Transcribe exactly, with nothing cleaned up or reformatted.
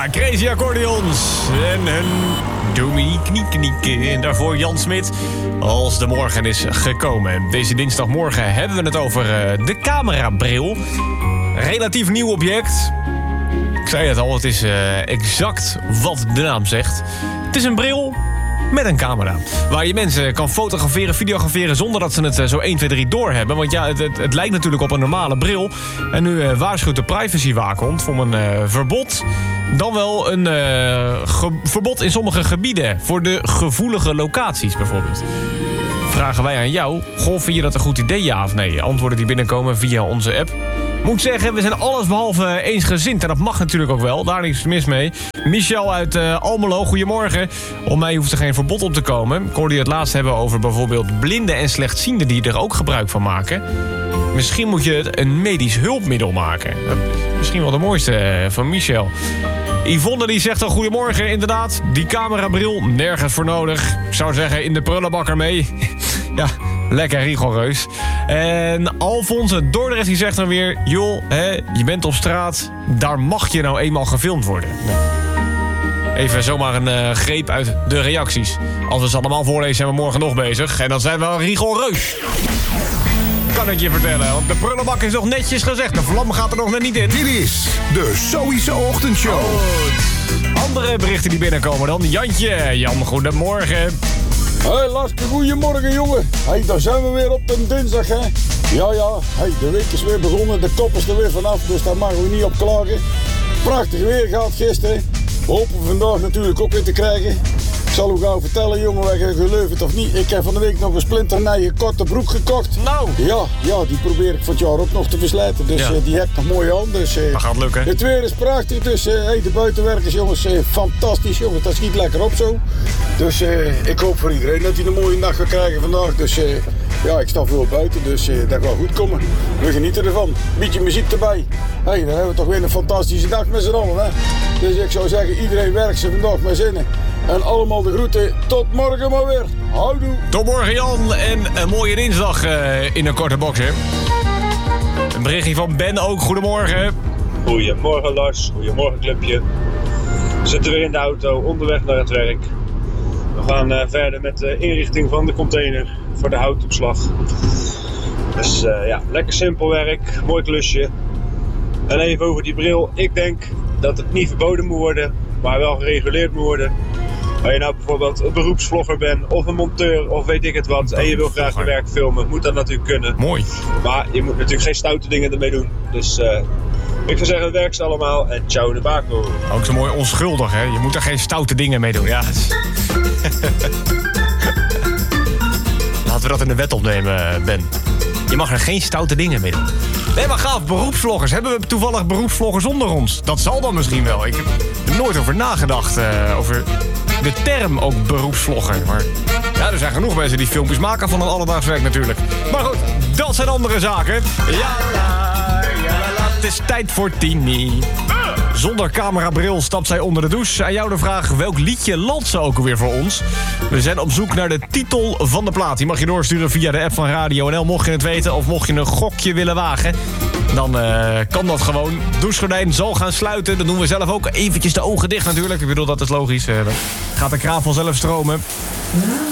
Ja, Crazy Accordions en hun Doemie Kniekniek. En daarvoor Jan Smit als de morgen is gekomen. Deze dinsdagmorgen hebben we het over uh, de camerabril. Relatief nieuw object. Ik zei het al, het is uh, exact wat de naam zegt. Het is een bril met een camera. Waar je mensen kan fotograferen, videograferen zonder dat ze het uh, zo één, twee, drie doorhebben. Want ja, het, het, het lijkt natuurlijk op een normale bril. En nu uh, waarschuwt de privacywaakhond voor een uh, verbod. Dan wel een uh, ge- verbod in sommige gebieden. Voor de gevoelige locaties bijvoorbeeld. Vragen wij aan jou, goh, vind je dat een goed idee, ja of nee? Antwoorden die binnenkomen via onze app. Moet zeggen, we zijn allesbehalve eensgezind. En dat mag natuurlijk ook wel, daar niks mis mee. Michel uit uh, Almelo, goedemorgen. Om mij hoeft er geen verbod op te komen. Ik hoorde je het laatst hebben over bijvoorbeeld blinden en slechtzienden die er ook gebruik van maken. Misschien moet je het een medisch hulpmiddel maken. Dat is misschien wel de mooiste uh, van Michel. Yvonne die zegt al goedemorgen, inderdaad. Die camerabril, nergens voor nodig. Ik zou zeggen, in de prullenbak ermee. Ja, lekker rigoureus. En Alfons Dordrecht die zegt dan weer... joh, hè, je bent op straat, daar mag je nou eenmaal gefilmd worden. Even zomaar een uh, greep uit de reacties. Als we ze allemaal voorlezen zijn we morgen nog bezig. En dan zijn we rigoureus. Kan ik je vertellen, want de prullenbak is nog netjes gezegd. De vlam gaat er nog net niet in. Dit is de Zoïse Ochtendshow. Goed. Andere berichten die binnenkomen dan. Jantje, Jan, goedemorgen. Hé, Laske, goedemorgen, jongen. Hey, daar zijn we weer op een dinsdag, hè. Ja, ja, hey, de week is weer begonnen, de kop is er weer vanaf, dus daar mogen we niet op klagen. Prachtig weer gehad gisteren. We hopen vandaag natuurlijk ook weer te krijgen. Ik zal u gauw vertellen, jongen, wij gaan geloof het of niet. Ik heb van de week nog een splinternieuwe korte broek gekocht. Nou. Ja, ja, die probeer ik van het jaar ook nog te verslijten. Dus ja. uh, die heb ik nog mooi aan. Dus, uh, dat gaat lukken. Het weer is prachtig, dus uh, hey, de buitenwerkers, jongens, uh, fantastisch, jongens. Dat schiet lekker op zo. Dus uh, ik hoop voor iedereen dat hij een mooie nacht gaat krijgen vandaag. Dus uh, ja, ik sta veel buiten, dus uh, dat gaat goed komen. We genieten ervan. Beetje muziek erbij. Hey, dan hebben we toch weer een fantastische dag met z'n allen, hè. Dus ik zou zeggen, iedereen werkt ze vandaag met zinnen. En allemaal de groeten. Tot morgen maar weer. Houdoe. Tot morgen, Jan. En een mooie dinsdag uh, in een korte box, hè. Een berichtje van Ben ook. Goedemorgen. Goedemorgen, Lars. Goedemorgen, clubje. We zitten weer in de auto, onderweg naar het werk. We gaan uh, verder met de inrichting van de container voor de houtopslag. Dus uh, ja, lekker simpel werk. Mooi klusje. En even over die bril. Ik denk dat het niet verboden moet worden, maar wel gereguleerd moet worden. Als je nou bijvoorbeeld een beroepsvlogger bent, of een monteur, of weet ik het wat, en je wil graag je werk filmen, moet dat natuurlijk kunnen. Mooi. Maar je moet natuurlijk geen stoute dingen ermee doen. Dus uh, ik zou zeggen, werk ze allemaal en ciao de bako. Ook zo mooi onschuldig, hè? Je moet er geen stoute dingen mee doen. Ja. Laten we dat in de wet opnemen, Ben. Je mag er geen stoute dingen mee doen. Nee, maar gaaf, beroepsvloggers. Hebben we toevallig beroepsvloggers onder ons? Dat zal dan misschien wel. Ik heb er nooit over nagedacht, uh, over de term ook beroepsvlogger. Maar ja, er zijn genoeg mensen die filmpjes maken van een alledaags werk natuurlijk. Maar goed, dat zijn andere zaken. Ja, la, ja, la, het is tijd voor Tini. Zonder camerabril stapt zij onder de douche. Aan jou de vraag, welk liedje landt ze ook alweer voor ons? We zijn op zoek naar de titel van de plaat. Die mag je doorsturen via de app van Radio N L, mocht je het weten. Of mocht je een gokje willen wagen, dan uh, kan dat gewoon. Douchegordijn zal gaan sluiten. Dan doen we zelf ook eventjes de ogen dicht natuurlijk. Ik bedoel, dat is logisch. Uh, dan gaat de kraan vanzelf stromen.